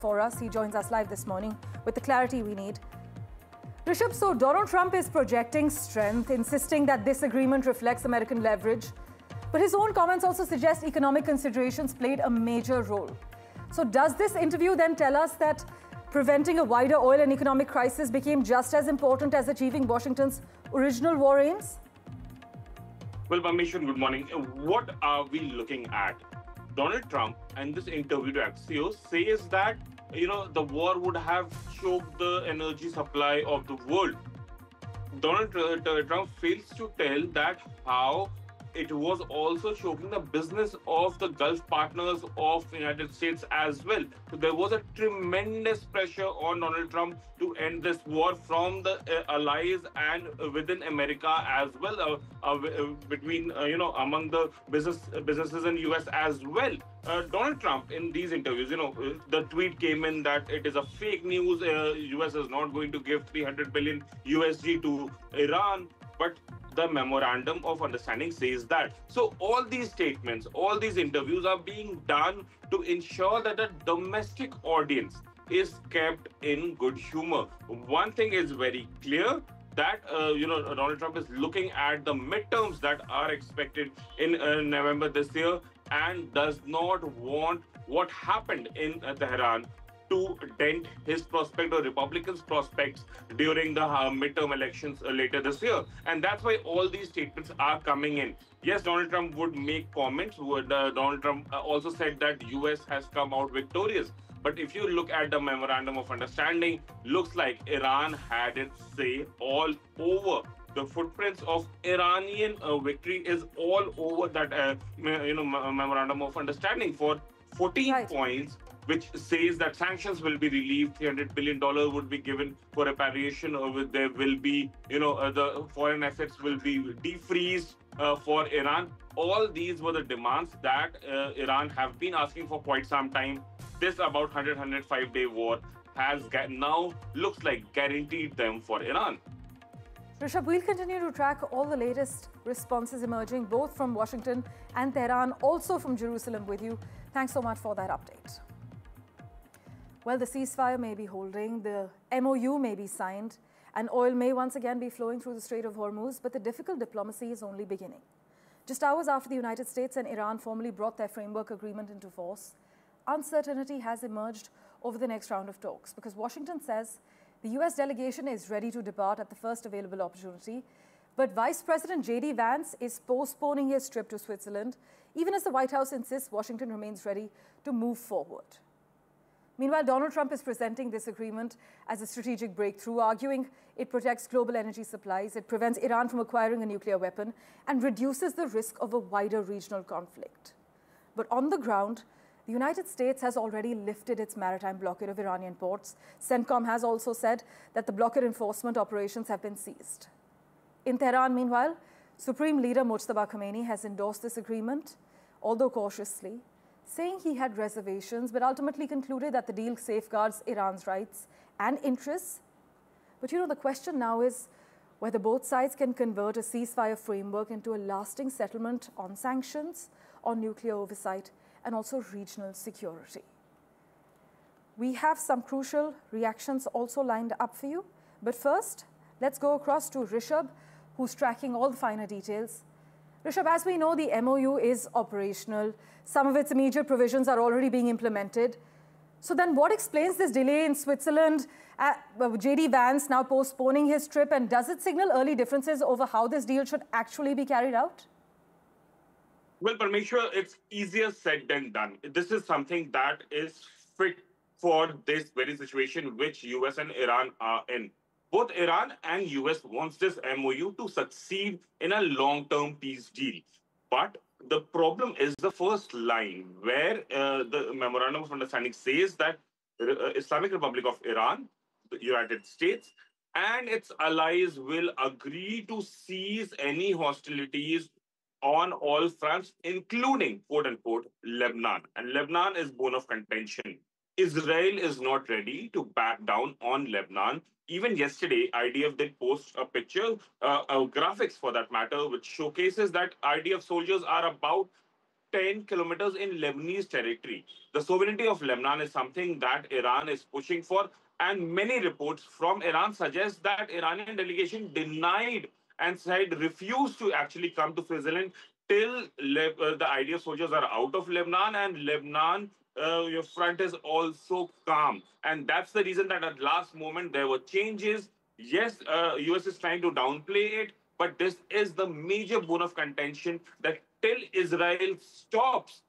for us. He joins us live this morning with the clarity we need. Rishabh, so Donald Trump is projecting strength, insisting that this agreement reflects American leverage. But his own comments also suggest economic considerations played a major role. So does this interview then tell us that preventing a wider oil and economic crisis became just as important as achieving Washington's original war aims? Well, Parmeshwar, good morning. What are we looking at? Donald Trump, in this interview to Axios, says that, the war would have choked the energy supply of the world. Donald Trump fails to tell that how it was also choking the business of the Gulf partners of the United States as well. So there was a tremendous pressure on Donald Trump to end this war from the allies and within America as well, between, among the businesses in US as well. Donald Trump, in these interviews, the tweet came in that it is a fake news. US is not going to give 300 billion USD to Iran, but the memorandum of understanding says that. So all these statements, all these interviews are being done to ensure that the domestic audience is kept in good humor. One thing is very clear, that Donald Trump is looking at the midterms that are expected in November this year and does not want what happened in Tehran to dent his prospect or Republicans' prospects during the midterm elections later this year. And that's why all these statements are coming in. Yes, Donald Trump would make comments. Donald Trump also said that US has come out victorious. But if you look at the memorandum of understanding, looks like Iran had its say all over. The footprints of Iranian victory is all over that memorandum of understanding for 14 points, which says that sanctions will be relieved, $300 billion would be given for repatriation, or there will be, the foreign assets will be defreezed for Iran. All these were the demands that Iran have been asking for quite some time. This about 105-day war has now looks like guaranteed them for Iran. Rishabh, we'll continue to track all the latest responses emerging, both from Washington and Tehran, also from Jerusalem with you. Thanks so much for that update. Well, the ceasefire may be holding, the MOU may be signed, and oil may once again be flowing through the Strait of Hormuz, but the difficult diplomacy is only beginning. Just hours after the United States and Iran formally brought their framework agreement into force, uncertainty has emerged over the next round of talks, because Washington says the US delegation is ready to depart at the first available opportunity, but Vice President J.D. Vance is postponing his trip to Switzerland, even as the White House insists Washington remains ready to move forward. Meanwhile, Donald Trump is presenting this agreement as a strategic breakthrough, arguing it protects global energy supplies, it prevents Iran from acquiring a nuclear weapon, and reduces the risk of a wider regional conflict. But on the ground, the United States has already lifted its maritime blockade of Iranian ports. CENTCOM has also said that the blockade enforcement operations have been ceased. In Tehran, meanwhile, Supreme Leader Mojtaba Khomeini has endorsed this agreement, although cautiously, saying he had reservations, but ultimately concluded that the deal safeguards Iran's rights and interests. But the question now is whether both sides can convert a ceasefire framework into a lasting settlement on sanctions, on nuclear oversight, and also regional security. We have some crucial reactions also lined up for you. But first, let's go across to Rishabh, who's tracking all the finer details. Rishabh, as we know, the MOU is operational. Some of its immediate provisions are already being implemented. So then what explains this delay in Switzerland? J.D. Vance now postponing his trip, and does it signal early differences over how this deal should actually be carried out? Well, Parmeshwar, it's easier said than done. This is something that is fit for this very situation which US and Iran are in. Both Iran and US wants this MOU to succeed in a long-term peace deal. But the problem is the first line, where the Memorandum of Understanding says that Islamic Republic of Iran, the United States, and its allies will agree to cease any hostilities on all fronts, including, quote-unquote, Lebanon. And Lebanon is bone of contention. Israel is not ready to back down on Lebanon. Even yesterday, IDF did post a picture, graphics for that matter, which showcases that IDF soldiers are about 10 kilometers in Lebanese territory. The sovereignty of Lebanon is something that Iran is pushing for, and many reports from Iran suggest that Iranian delegation denied and said refused to actually come to Switzerland till the IDF soldiers are out of Lebanon, and Lebanon your front is also calm. And that's the reason that at last moment there were changes. Yes, US is trying to downplay it, but this is the major bone of contention that till Israel stops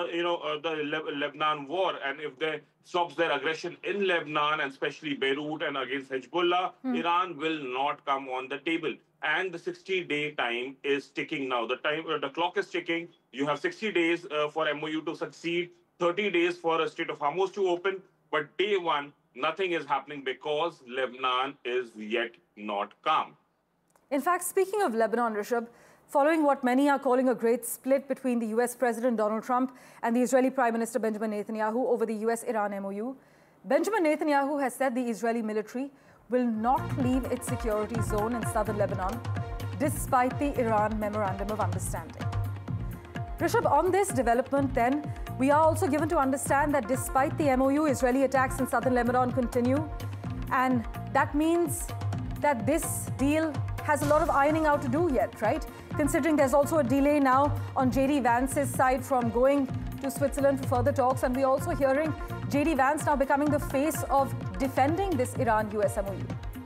Lebanon war, and if they stops their aggression in Lebanon and especially Beirut and against Hezbollah, Iran will not come on the table. And the 60-day time is ticking now. The clock is ticking. You have 60 days for MOU to succeed, 30 days for a Strait of Hormuz to open. But day one, nothing is happening because Lebanon is yet not calm. In fact, speaking of Lebanon, Rishabh, following what many are calling a great split between the US President Donald Trump and the Israeli Prime Minister Benjamin Netanyahu over the US-Iran MOU, Benjamin Netanyahu has said the Israeli military will not leave its security zone in southern Lebanon, despite the Iran Memorandum of Understanding. Rishabh, on this development then, we are also given to understand that despite the MOU, Israeli attacks in southern Lebanon continue, and that means that this deal has a lot of ironing out to do yet, right? Considering there's also a delay now on J.D. Vance's side from going to Switzerland for further talks, and we're also hearing J.D. Vance now becoming the face of defending this Iran-US MOU.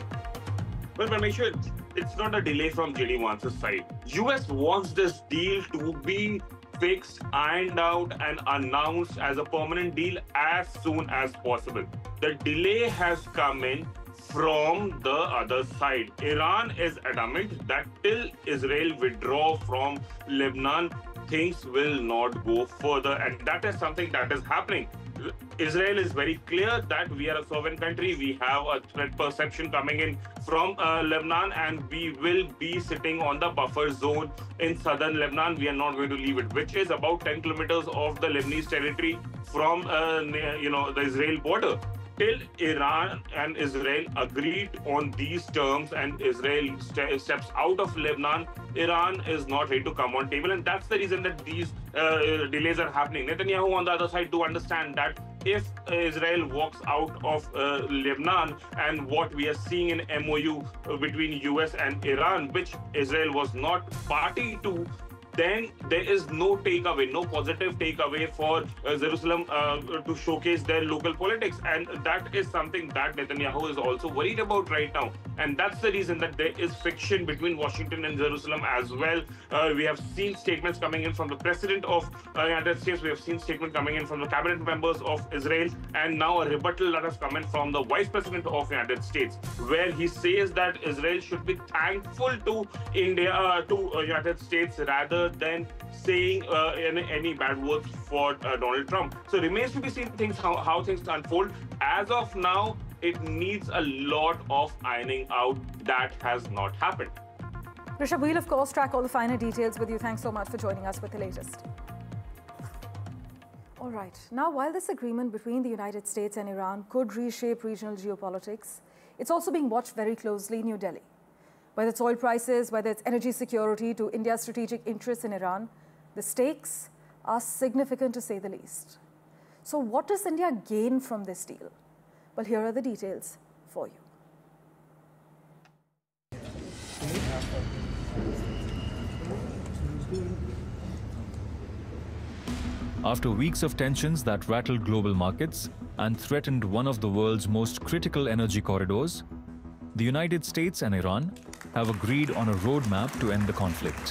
Well, Parmeshwar, it's not a delay from J.D. Vance's side. US wants this deal to be fixed, ironed out, and announced as a permanent deal as soon as possible. The delay has come in from the other side. Iran is adamant that till Israel withdraw from Lebanon, things will not go further, and that is something that is happening. Israel is very clear that we are a sovereign country. We have a threat perception coming in from Lebanon, and we will be sitting on the buffer zone in southern Lebanon. We are not going to leave it, which is about 10 kilometers of the Lebanese territory from the Israel border. Till Iran and Israel agreed on these terms and Israel steps out of Lebanon, Iran is not ready to come on table, and that's the reason that these delays are happening. Netanyahu on the other side do understand that if Israel walks out of Lebanon, and what we are seeing in MOU between US and Iran, which Israel was not party to, then there is no takeaway, no positive takeaway for Jerusalem to showcase their local politics. And that is something that Netanyahu is also worried about right now. And that's the reason that there is friction between Washington and Jerusalem as well. We have seen statements coming in from the President of the United States. We have seen statements coming in from the cabinet members of Israel. And now a rebuttal that has come in from the Vice President of the United States, where he says that Israel should be thankful to India, to United States, rather than saying any bad words for Donald Trump. So it remains to be seen how things unfold. As of now, it needs a lot of ironing out. That has not happened. Rishabh, we'll of course track all the finer details with you. Thanks so much for joining us with the latest. All right. Now, while this agreement between the United States and Iran could reshape regional geopolitics, it's also being watched very closely in New Delhi. Whether it's oil prices, whether it's energy security to India's strategic interests in Iran, the stakes are significant to say the least. So what does India gain from this deal? Well, here are the details for you. After weeks of tensions that rattled global markets and threatened one of the world's most critical energy corridors, the United States and Iran have agreed on a roadmap to end the conflict.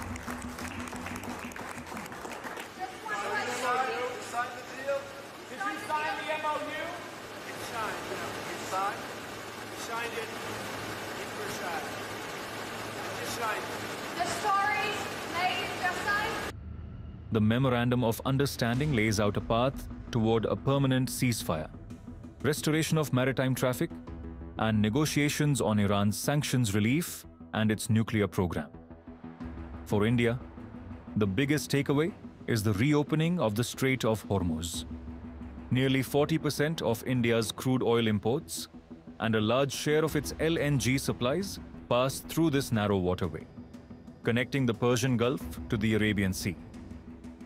The Memorandum of Understanding lays out a path toward a permanent ceasefire, restoration of maritime traffic, and negotiations on Iran's sanctions relief and its nuclear program. For India, the biggest takeaway is the reopening of the Strait of Hormuz. Nearly 40% of India's crude oil imports and a large share of its LNG supplies pass through this narrow waterway, connecting the Persian Gulf to the Arabian Sea.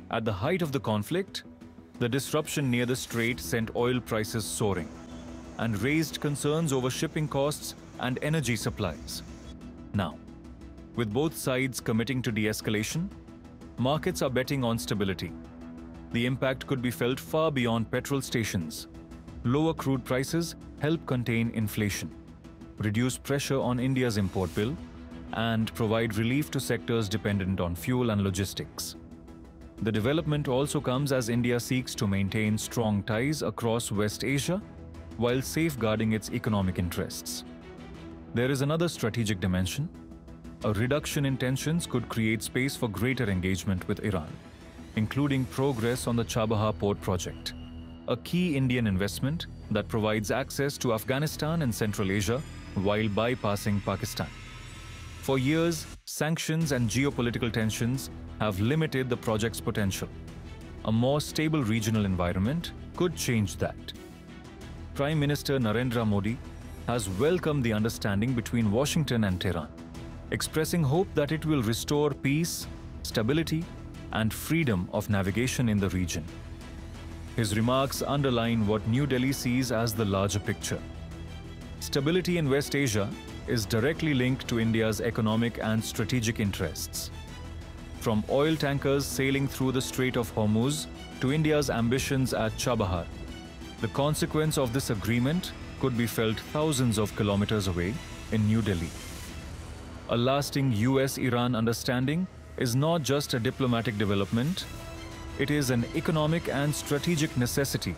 At the height of the conflict, the disruption near the strait sent oil prices soaring and raised concerns over shipping costs and energy supplies. Now, with both sides committing to de-escalation, markets are betting on stability. The impact could be felt far beyond petrol stations. Lower crude prices help contain inflation, reduce pressure on India's import bill, and provide relief to sectors dependent on fuel and logistics. The development also comes as India seeks to maintain strong ties across West Asia while safeguarding its economic interests. There is another strategic dimension. A reduction in tensions could create space for greater engagement with Iran, including progress on the Chabahar port project, a key Indian investment that provides access to Afghanistan and Central Asia while bypassing Pakistan. For years, sanctions and geopolitical tensions have limited the project's potential. A more stable regional environment could change that. Prime Minister Narendra Modi has welcomed the understanding between Washington and Tehran, expressing hope that it will restore peace, stability, and freedom of navigation in the region. His remarks underline what New Delhi sees as the larger picture. Stability in West Asia is directly linked to India's economic and strategic interests. From oil tankers sailing through the Strait of Hormuz to India's ambitions at Chabahar, the consequence of this agreement could be felt thousands of kilometers away in New Delhi. A lasting US-Iran understanding is not just a diplomatic development, it is an economic and strategic necessity.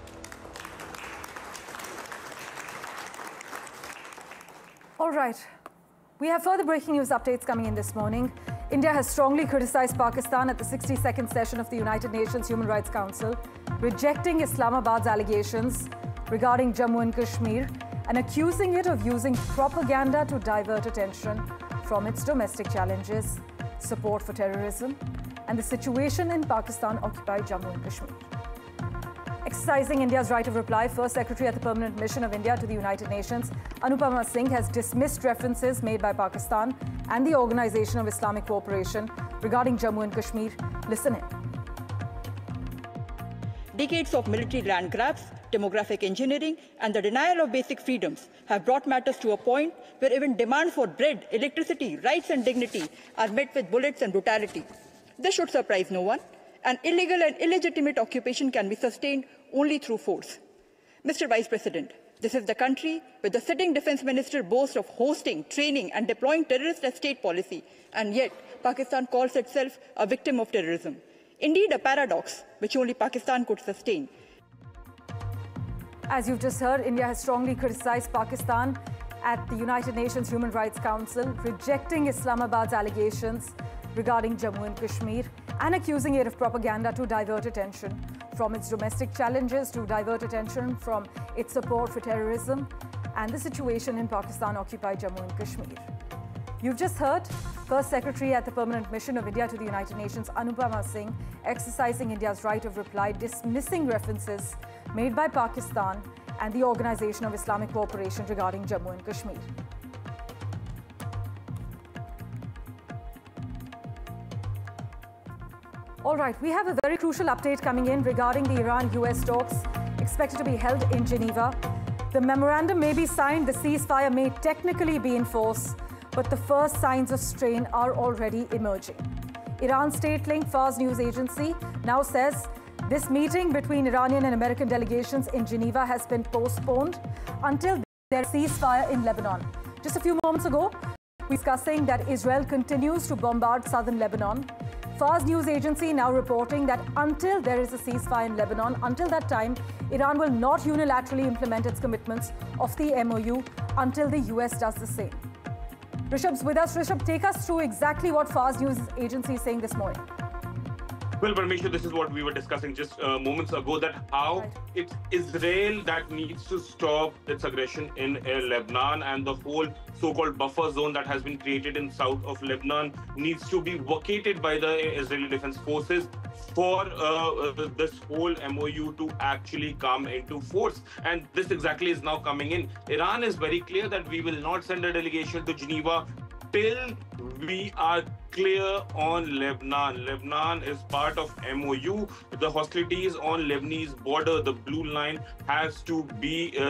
All right. We have further breaking news updates coming in this morning. India has strongly criticized Pakistan at the 62nd session of the United Nations Human Rights Council, rejecting Islamabad's allegations regarding Jammu and Kashmir and accusing it of using propaganda to divert attention from its domestic challenges, support for terrorism, and the situation in Pakistan-occupied Jammu and Kashmir. Exercising India's right of reply, First Secretary at the Permanent Mission of India to the United Nations, Anupama Singh, has dismissed references made by Pakistan and the Organization of Islamic Cooperation regarding Jammu and Kashmir. Listen in. Decades of military land grabs, demographic engineering, and the denial of basic freedoms have brought matters to a point where even demand for bread, electricity, rights, and dignity are met with bullets and brutality. This should surprise no one. An illegal and illegitimate occupation can be sustained only through force. Mr. Vice President, this is the country where the sitting defense minister boasts of hosting, training, and deploying terrorists as state policy, and yet Pakistan calls itself a victim of terrorism. Indeed, a paradox which only Pakistan could sustain. As you've just heard, India has strongly criticized Pakistan at the United Nations Human Rights Council, rejecting Islamabad's allegations regarding Jammu and Kashmir and accusing it of propaganda to divert attention from its domestic challenges, to divert attention from its support for terrorism and the situation in Pakistan-occupied Jammu and Kashmir. You've just heard First Secretary at the Permanent Mission of India to the United Nations, Anupama Singh, exercising India's right of reply, dismissing references made by Pakistan and the Organization of Islamic Cooperation regarding Jammu and Kashmir. All right, we have a very crucial update coming in regarding the Iran-US talks expected to be held in Geneva. The memorandum may be signed, the ceasefire may technically be in force, but the first signs of strain are already emerging. Iran state-linked Fars news agency now says this meeting between Iranian and American delegations in Geneva has been postponed until their ceasefire in Lebanon. Just a few moments ago, we were discussing that Israel continues to bombard southern Lebanon. Fars news agency now reporting that until there is a ceasefire in Lebanon, until that time, Iran will not unilaterally implement its commitments of the MOU until the US does the same. Rishabh's with us. Rishabh, take us through exactly what Fars news agency is saying this morning. Well, Parmeshwar, this is what we were discussing just moments ago, that how it's Israel that needs to stop its aggression in Lebanon, and the whole so-called buffer zone that has been created in south of Lebanon needs to be vacated by the Israeli Defense Forces for this whole MOU to actually come into force. And this exactly is now coming in. Iran is very clear that we will not send a delegation to Geneva till we are clear on Lebanon. Lebanon is part of MOU. The hostilities on Lebanese border, the blue line, has to be